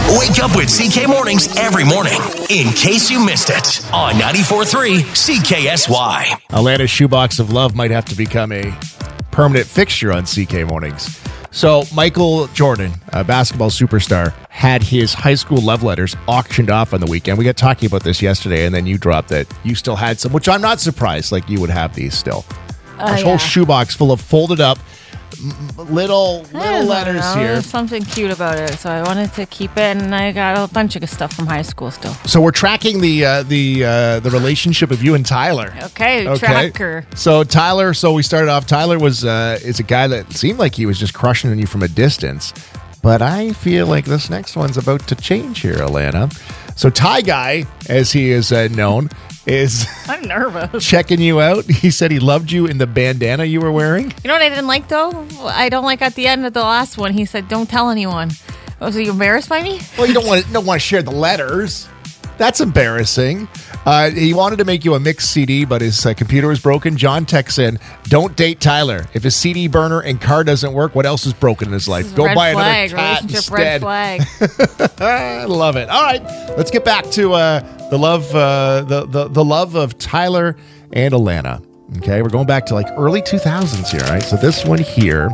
Wake up with CK Mornings every morning, in case you missed it, on 94.3 CKSY. Atlanta's Shoebox of Love might have to become a permanent fixture on CK Mornings. So, Michael Jordan, a basketball superstar, had his high school love letters auctioned off on the weekend. We got talking about this yesterday, and then you dropped that you still had some, which I'm not surprised, like you would have these still. This whole shoebox full of folded up little letters here. There's something cute about it, so I wanted to keep it, and I got a bunch of stuff from high school still. So we're tracking the relationship of you and Tyler. Okay, tracker. So Tyler, we started off. Tyler is a guy that seemed like he was just crushing on you from a distance, but I feel like this next one's about to change here, Alana. So Ty Guy, as he is known, is I'm nervous. Checking you out. He said he loved you in the bandana you were wearing. You know what I didn't like, though? I don't like at the end of the last one, he said, don't tell anyone. Was he embarrassed by me? Well, you don't want to share the letters. That's embarrassing. He wanted to make you a mixed CD, but his computer was broken. John texts in, don't date Tyler. If his CD burner and car doesn't work, what else is broken in his life? Go buy another cat instead. Red flag. I love it. All right, let's get back to the love of Tyler and Alana. Okay, we're going back to like early 2000s here. All right, so this one here.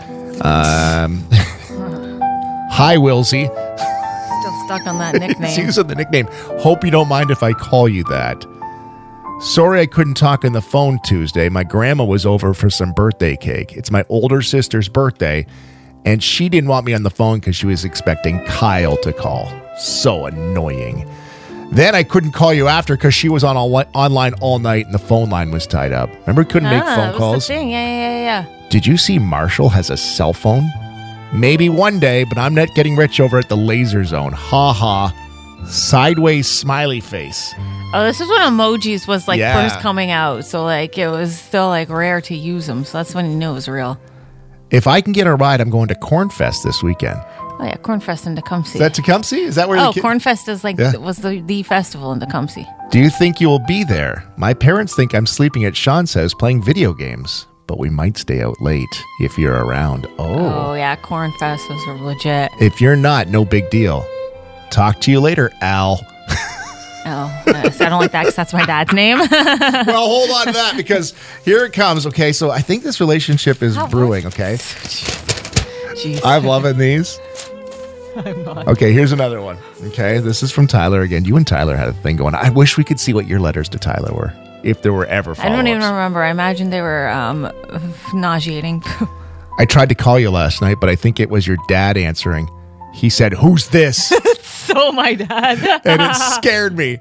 Hi, Wilsey. Stuck on that nickname. Using the nickname. Hope you don't mind if I call you that. Sorry I couldn't talk on the phone Tuesday. My grandma was over for some birthday cake. It's my older sister's birthday, and she didn't want me on the phone because she was expecting Kyle to call. So annoying. Then I couldn't call you after because she was online all night and the phone line was tied up. Remember, couldn't make phone that calls? was the thing. Yeah. Did you see Marshall has a cell phone? Maybe one day, but I'm not getting rich over at the Laser Zone. Ha ha. Sideways smiley face. Oh, this is when emojis was first coming out. So it was still rare to use them. So that's when you knew it was real. If I can get a ride, I'm going to Cornfest this weekend. Oh yeah, Cornfest in Tecumseh. Is that Tecumseh? Is that where? Cornfest is was the festival in Tecumseh. Do you think you will be there? My parents think I'm sleeping at Sean's house playing video games. But we might stay out late if you're around. Oh, yeah, Cornfest was legit. If you're not, no big deal. Talk to you later, Al. Oh, nice. I don't like that because that's my dad's name. Well, hold on to that because here it comes. Okay, so I think this relationship is brewing, okay? Jeez. I'm loving these. I'm not. Okay, here's another one. Okay, this is from Tyler again. You and Tyler had a thing going. I wish we could see what your letters to Tyler were. If there were ever follow-ups. I don't even remember. I imagine they were nauseating. I tried to call you last night, but I think it was your dad answering. He said, "Who's this?" So my dad. And it scared me.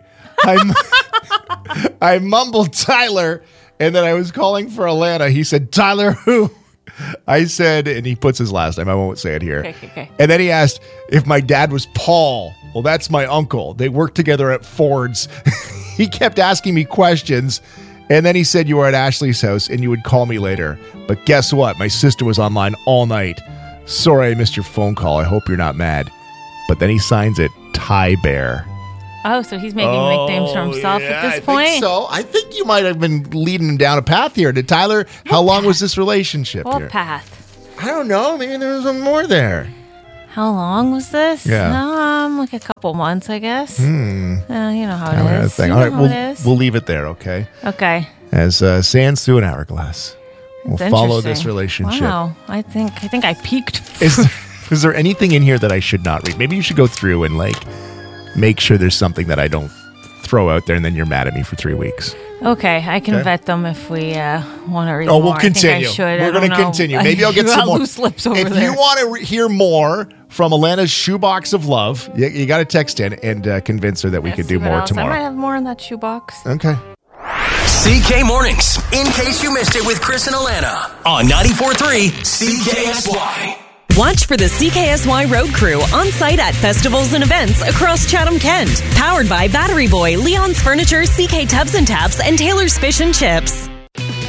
I mumbled Tyler, and then I was calling for Alana. He said, "Tyler who?" I said, and he puts his last name. I won't say it here. Okay. And then he asked if my dad was Paul. Well, that's my uncle. They worked together at Ford's. He kept asking me questions, and then he said you were at Ashley's house and you would call me later. But guess what? My sister was online all night. Sorry I missed your phone call. I hope you're not mad. But then he signs it Ty Bear. Oh, so he's making nicknames for himself at this point? I think so. I think you might have been leading him down a path here. Did Tyler, how long was this relationship What here? path? I don't know. Maybe there was more there. How long was this? Yeah. Like a couple months, I guess. You know how it is. All right, we'll leave it there, okay? Okay. As sands through an hourglass. We'll follow this interesting. relationship. Wow. I think I peaked. Is there anything in here that I should not read? Maybe you should go through and make sure there's something that I don't throw out there and then you're mad at me for 3 weeks. Okay, I can vet them if we want to read more. more. We'll continue. We're going to continue. Maybe I'll get some more. Loose lips over if there. you want to hear more from Alana's Shoebox of Love, you got to text in and convince her that we could do more tomorrow. I might have more in that shoebox. Okay. CK Mornings, in case you missed it with Chris and Alana, on 94.3 CKSY. Watch for the CKSY Road Crew on site at festivals and events across Chatham-Kent. Powered by Battery Boy, Leon's Furniture, CK Tubs and Taps, and Taylor's Fish and Chips.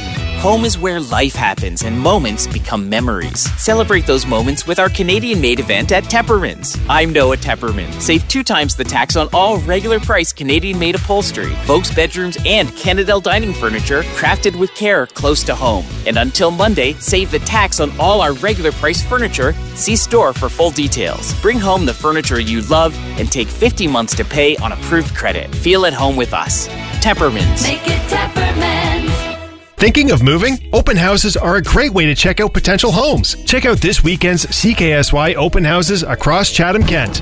Home is where life happens and moments become memories. Celebrate those moments with our Canadian-made event at Teppermans. I'm Noah Tepperman. Save 2 times the tax on all regular price Canadian-made upholstery, folks' bedrooms, and Canadel dining furniture crafted with care close to home. And until Monday, save the tax on all our regular price furniture. See store for full details. Bring home the furniture you love and take 50 months to pay on approved credit. Feel at home with us. Teppermans. Make it Teppermans. Thinking of moving? Open houses are a great way to check out potential homes. Check out this weekend's CKSY open houses across Chatham-Kent.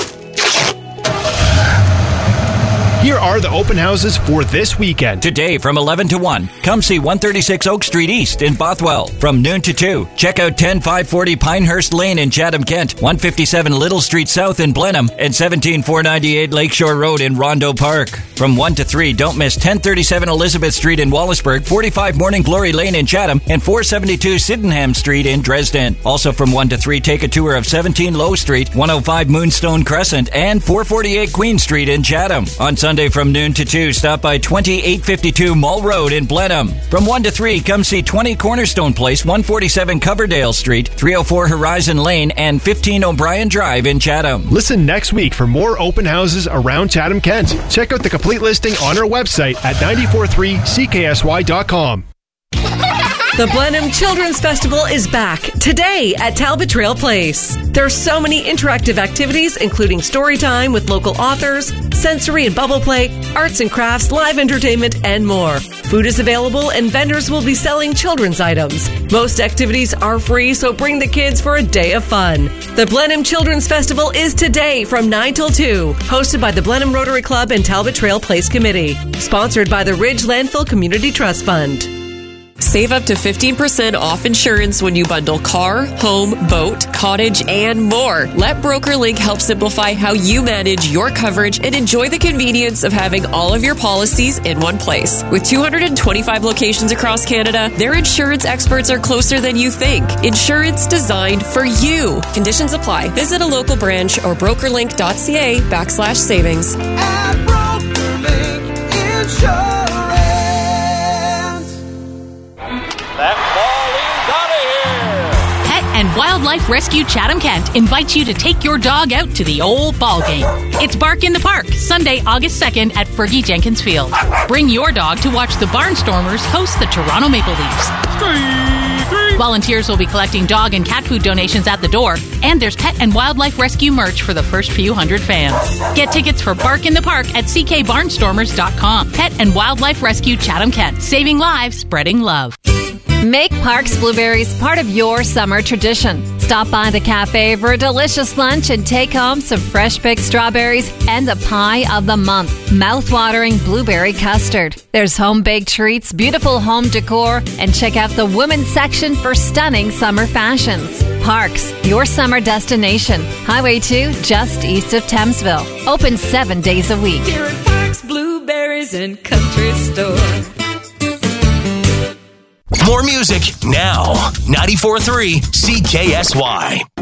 Here are the open houses for this weekend. Today from 11 to 1, come see 136 Oak Street East in Bothwell. From noon to 2, check out 10540 Pinehurst Lane in Chatham-Kent, 157 Little Street South in Blenheim, and 17498 Lakeshore Road in Rondo Park. From 1 to 3, don't miss 1037 Elizabeth Street in Wallaceburg, 45 Morning Glory Lane in Chatham, and 472 Sydenham Street in Dresden. Also from 1 to 3, take a tour of 17 Low Street, 105 Moonstone Crescent, and 448 Queen Street in Chatham. On Sunday from noon to 2, stop by 2852 Mull Road in Blenheim. From 1 to 3, come see 20 Cornerstone Place, 147 Coverdale Street, 304 Horizon Lane, and 15 O'Brien Drive in Chatham. Listen next week for more open houses around Chatham-Kent. Check out the complete listing on our website at 943ckSY.com. The Blenheim Children's Festival is back today at Talbot Trail Place. There are so many interactive activities, including story time with local authors, sensory and bubble play, arts and crafts, live entertainment, and more. Food is available and vendors will be selling children's items. Most activities are free, so bring the kids for a day of fun. The Blenheim Children's Festival is today from 9 till 2, hosted by the Blenheim Rotary Club and Talbot Trail Place Committee. Sponsored by the Ridge Landfill Community Trust Fund. Save up to 15% off insurance when you bundle car, home, boat, cottage, and more. Let BrokerLink help simplify how you manage your coverage and enjoy the convenience of having all of your policies in one place. With 225 locations across Canada, their insurance experts are closer than you think. Insurance designed for you. Conditions apply. Visit a local branch or brokerlink.ca/savings. At BrokerLink Insurance. That ball is out of here. Pet and Wildlife Rescue Chatham-Kent invites you to take your dog out to the old ball game. It's Bark in the Park, Sunday, August 2nd at Fergie Jenkins Field. Bring your dog to watch the Barnstormers host the Toronto Maple Leafs. Volunteers will be collecting dog and cat food donations at the door, and there's Pet and Wildlife Rescue merch for the first few hundred fans. Get tickets for Bark in the Park at ckbarnstormers.com. Pet and Wildlife Rescue Chatham-Kent, saving lives, spreading love. Make Parks Blueberries part of your summer tradition. Stop by the cafe for a delicious lunch and take home some fresh-picked strawberries and the pie of the month, mouth-watering blueberry custard. There's home-baked treats, beautiful home decor, and check out the women's section for stunning summer fashions. Parks, your summer destination. Highway 2, just east of Thamesville. Open 7 days a week. Here at Parks Blueberries and Country Store. More music now. 94.3 CKSY.